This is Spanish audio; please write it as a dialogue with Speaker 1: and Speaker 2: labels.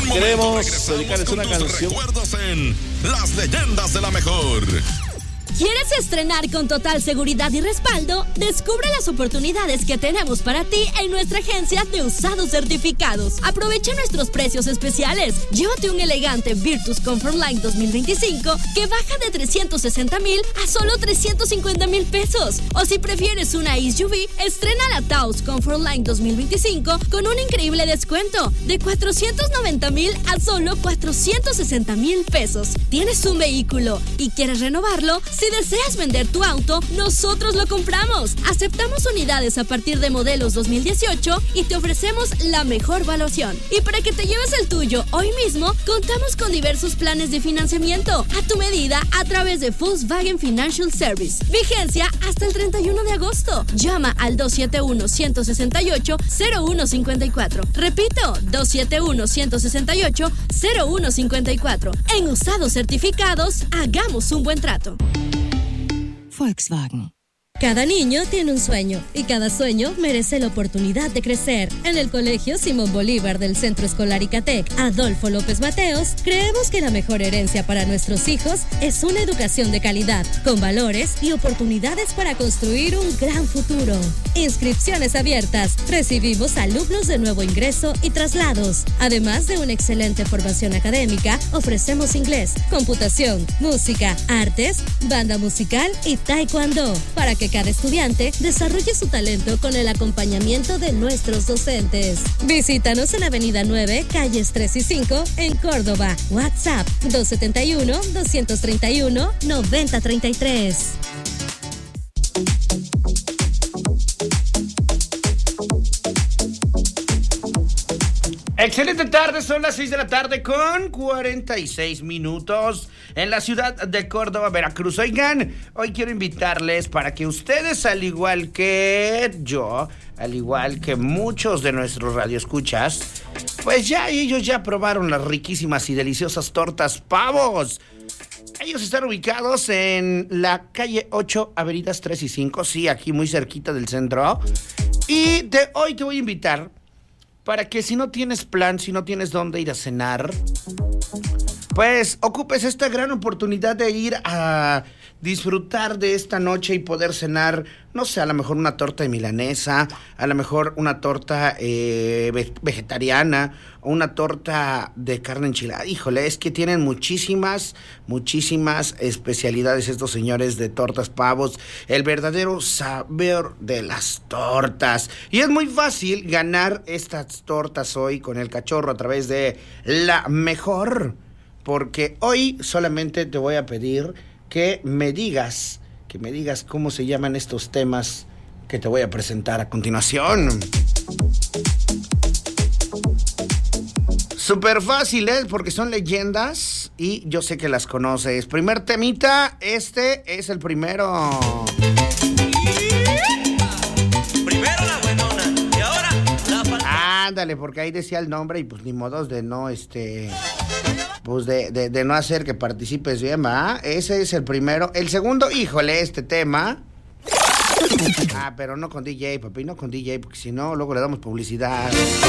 Speaker 1: Queremos dedicarles una canción.
Speaker 2: Recuerdos en Las Leyendas de la Mejor.
Speaker 3: ¿Quieres estrenar con total seguridad y respaldo? Descubre las oportunidades que tenemos para ti en nuestra agencia de usados certificados. Aprovecha nuestros precios especiales. Llévate un elegante Virtus Comfort Line 2025 que baja de 360,000 a solo 350,000 pesos. O si prefieres una SUV, estrena la Taos Comfort Line 2025 con un increíble descuento de 490,000 a solo 460,000 pesos. ¿Tienes un vehículo y quieres renovarlo? Si deseas vender tu auto, nosotros lo compramos. Aceptamos unidades a partir de modelos 2018 y te ofrecemos la mejor evaluación. Y para que te lleves el tuyo hoy mismo, contamos con diversos planes de financiamiento a tu medida a través de Volkswagen Financial Service. Vigencia hasta el 31 de agosto. Llama al 271-168-0154. Repito, 271-168-0154. En usados certificados, hagamos un buen trato.
Speaker 4: Volkswagen.
Speaker 5: Cada niño tiene un sueño y cada sueño merece la oportunidad de crecer. En el Colegio Simón Bolívar del Centro Escolar Icatec Adolfo López Mateos, creemos que la mejor herencia para nuestros hijos es una educación de calidad, con valores y oportunidades para construir un gran futuro. Inscripciones abiertas. Recibimos alumnos de nuevo ingreso y traslados. Además de una excelente formación académica, ofrecemos inglés, computación, música, artes, banda musical y taekwondo, para que cada estudiante desarrolle su talento con el acompañamiento de nuestros docentes. Visítanos en Avenida 9, calles 3 y 5, en Córdoba. WhatsApp 271-231-9033.
Speaker 6: Excelente tarde, son las 6 de la tarde con 46 minutos en la ciudad de Córdoba, Veracruz. Oigan, hoy quiero invitarles para que ustedes, al igual que yo, al igual que muchos de nuestros radioescuchas, pues ya ellos ya probaron las riquísimas y deliciosas tortas Pavos. Ellos están ubicados en la calle 8, avenidas 3 y 5, sí, aquí muy cerquita del centro. Y hoy te voy a invitar para que si no tienes plan, si no tienes dónde ir a cenar, pues ocupes esta gran oportunidad de ir a disfrutar de esta noche y poder cenar, no sé, a lo mejor una torta de milanesa, a lo mejor una torta vegetariana o una torta de carne enchilada. Híjole, es que tienen muchísimas especialidades estos señores de Tortas Pavos, el verdadero sabor de las tortas. Y es muy fácil ganar estas tortas hoy con el cachorro a través de La Mejor, porque hoy solamente te voy a pedir que me digas cómo se llaman estos temas que te voy a presentar a continuación. Súper fácil, porque son leyendas y yo sé que las conoces. Primer temita, este es el primero.
Speaker 7: Primero la buenona y ahora la falta.
Speaker 6: Ándale, porque ahí decía el nombre y pues ni modos de no, pues de no hacer que participes bien, ¿va? Ese es el primero. El segundo, híjole, este tema. Pero no con DJ, papi, no con DJ, porque si no, luego le damos publicidad.